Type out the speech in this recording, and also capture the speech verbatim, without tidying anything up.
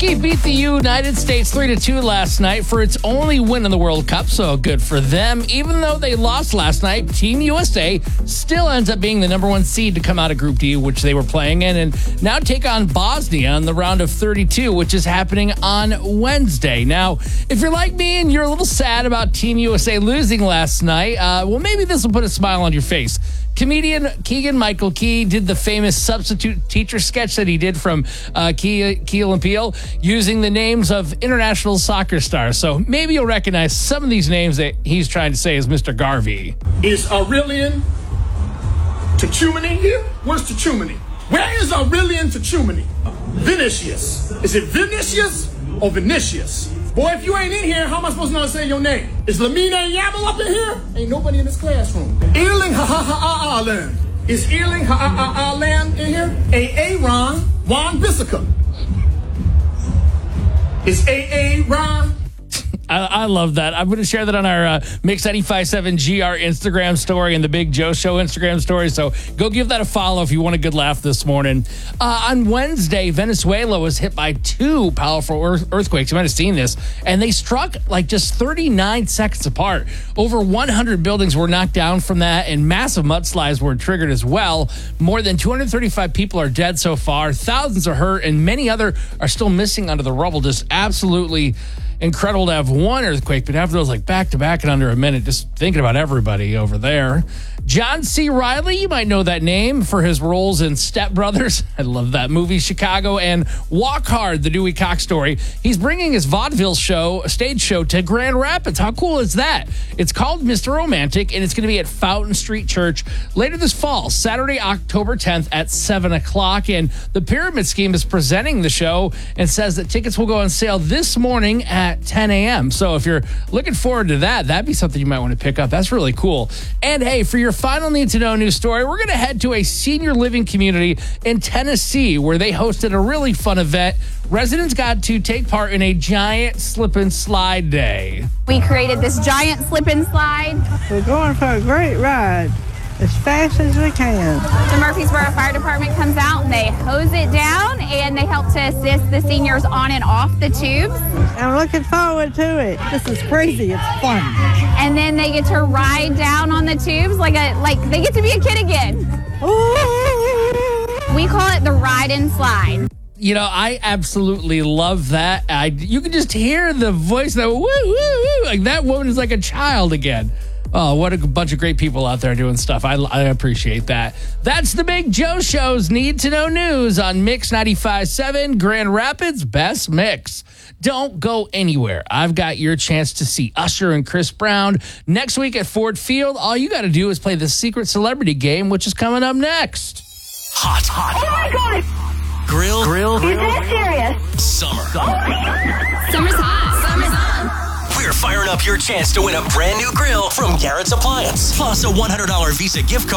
Kentucky beat the United States three to two last night for its only win in the World Cup, so good for them. Even though they lost last night, Team U S A still ends up being the number one seed to come out of Group D, which they were playing in, and now take on Bosnia in the round of thirty-two, which is happening on Wednesday. Now, if you're like me and you're a little sad about Team U S A losing last night, uh, well, maybe this will put a smile on your face. Comedian Keegan-Michael Key did the famous substitute teacher sketch that he did from uh, Key, Key and Peele using the names of international soccer stars. So maybe you'll recognize some of these names that he's trying to say as Mister Garvey. Is Aurelian Tchouameni here? Where's Tchouameni? Where is Aurelian Tchouameni? Vinicius. Is it Vinicius or Vinicius? Boy, if you ain't in here, how am I supposed to know how to say your name? Is Lamine Yamal up in here? Ain't nobody in this classroom. Erling Haaland. Is Erling Haaland in here? A Aaron Wan Bissaka. Is A Aaron? I, I love that. I'm going to share that on our uh, Mix ninety-five point seven G R Instagram story and the Big Joe Show Instagram story. So go give that a follow if you want a good laugh this morning. Uh, on Wednesday, Venezuela was hit by two powerful earth- earthquakes. You might have seen this. And they struck like just thirty-nine seconds apart. Over one hundred buildings were knocked down from that, and massive mudslides were triggered as well. More than two hundred thirty-five people are dead so far. Thousands are hurt, and many other are still missing under the rubble. Just absolutely incredible to have one earthquake, but have those like back to back in under a minute. Just thinking about everybody over there. John C. Reilly, you might know that name for his roles in Step Brothers. I love that movie, Chicago, and Walk Hard, the Dewey Cox story. He's bringing his vaudeville show, stage show, to Grand Rapids. How cool is that? It's called Mister Romantic, and it's going to be at Fountain Street Church later this fall, Saturday, October tenth at seven o'clock. And the Pyramid Scheme is presenting the show and says that tickets will go on sale this morning at ten a.m. So if you're looking forward to that, that'd be something you might want to pick up. That's really cool. And hey, for your final need to know news story, we're going to head to a senior living community in Tennessee where they hosted a really fun event. Residents got to take part in a giant slip and slide day. We created this giant slip and slide. We're going for a great ride as fast as we can. The Murfreesboro Fire Department comes out and they hose it down and they help to assist the seniors on and off the tubes. I'm looking forward to it. This is crazy. It's fun. And then they get to ride down on the tubes like a like they get to be a kid again. Ooh. We call it the ride and slide. You know, I absolutely love that. I, you can just hear the voice that woo, woo, woo. Like that woman is like a child again. Oh, what a bunch of great people out there doing stuff. I, I appreciate that. That's the Big Joe Show's Need to Know News on Mix ninety-five point seven, Grand Rapids' best mix. Don't go anywhere. I've got your chance to see Usher and Chris Brown next week at Ford Field. All you got to do is play the Secret Celebrity Game, which is coming up next. Hot, hot. Oh my God! Grill, grill, Is that serious? summer. Summer's hot. Summer's hot. We're firing up your chance to win a brand new grill from Garrett's Appliance, plus a one hundred dollars Visa gift card.